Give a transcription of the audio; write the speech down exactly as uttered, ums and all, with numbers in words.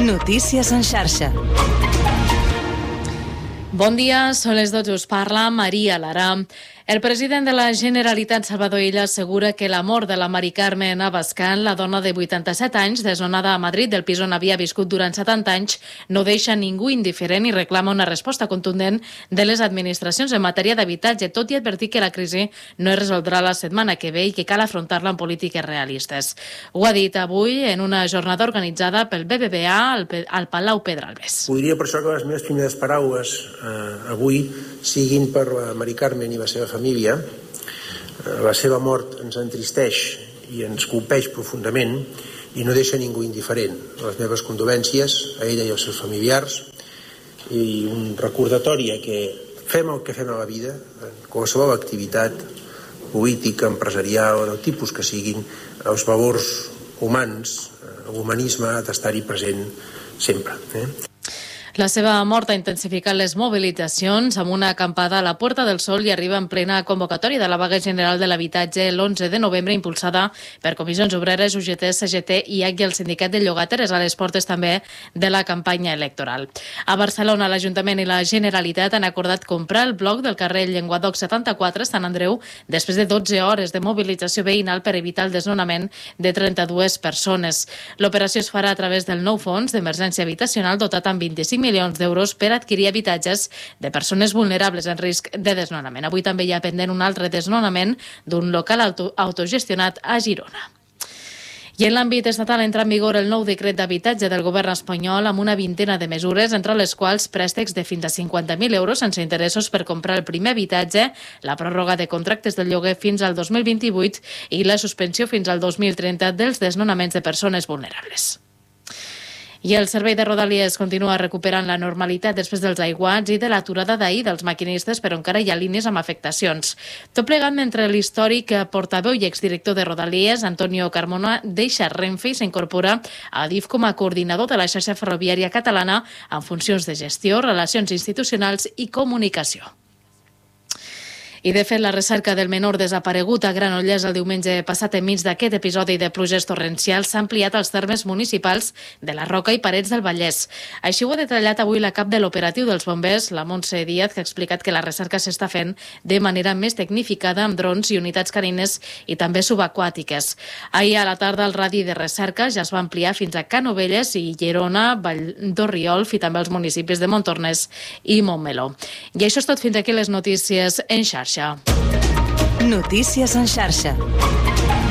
Notícies en xarxa. Bon dia, són les dotze, us parla Maria Lara. El president de la Generalitat, Salvador Illa, assegura que la mort de la Mari Carmen Abascal, la dona de vuitanta-set anys, desnonada a Madrid del pis on havia viscut durant setanta anys, no deixa ningú indiferent i reclama una resposta contundent de les administracions en matèria d'habitatge, tot i advertir que la crisi no es resoldrà la setmana que ve i que cal afrontar-la amb polítiques realistes. Ho ha dit avui en una jornada organitzada pel B B V A al, al Palau Pedralbes. Ho diria per això que les meves primeres paraules eh, avui siguin per la Mari Carmen i la seva família. La seva mort ens entristeix i ens colpeix profundament i no deixa ningú indiferent. Les meves condolències a ella i als seus familiars i un recordatori que fem el que fem a la vida, en qualsevol activitat política, empresarial, del tipus que siguin, els valors humans, l'humanisme ha d'estar-hi present sempre. Eh? La seva mort ha intensificat les mobilitzacions amb una acampada a la Puerta del Sol i arriba en plena convocatòria de la vaga general de l'habitatge l'onze de novembre impulsada per Comissions Obreres, U G T, C G T, I A C i el Sindicat de Llogateres a les portes també de la campanya electoral. A Barcelona, l'Ajuntament i la Generalitat han acordat comprar el bloc del carrer Llenguadoc setanta-quatre, Sant Andreu, després de dotze hores de mobilització veïnal per evitar el desnonament de trenta-dues persones. L'operació es farà a través del nou fons d'emergència habitacional dotat amb vint-i-cinc milions d'euros per adquirir habitatges de persones vulnerables en risc de desnonament. Avui també hi ha pendent un altre desnonament d'un local auto autogestionat a Girona. I en l'àmbit estatal entra en vigor el nou decret d'habitatge del govern espanyol amb una vintena de mesures, entre les quals préstecs de fins a cinquanta mil euros sense interessos per comprar el primer habitatge, la pròrroga de contractes de lloguer fins al dos mil vint-i-vuit i la suspensió fins al dos mil trenta dels desnonaments de persones vulnerables. I el servei de Rodalies continua recuperant la normalitat després dels aiguats i de l'aturada d'ahir dels maquinistes, però encara hi ha línies amb afectacions. Tot plegat mentre l'històric portaveu i exdirector de Rodalies, Antonio Carmona, deixa Renfe i s'incorpora a Adif com a coordinador de la xarxa ferroviària catalana en funcions de gestió, relacions institucionals i comunicació. I, de fet, la recerca del menor desaparegut a Granollers el diumenge passat enmig d'aquest episodi de pluges torrencials s'ha ampliat als termes municipals de la Roca i Parets del Vallès. Així ho ha detallat avui la cap de l'operatiu dels bombers, la Montse Díaz, que ha explicat que la recerca s'està fent de manera més tecnificada amb drons i unitats canines i també subaquàtiques. Ahir a la tarda el radi de recerca ja es va ampliar fins a Canovelles i Llerona, Vall d'Orriolf i també els municipis de Montornès i Montmeló. I això és tot, fins aquí les notícies en xarxa. Notícies en xarxa.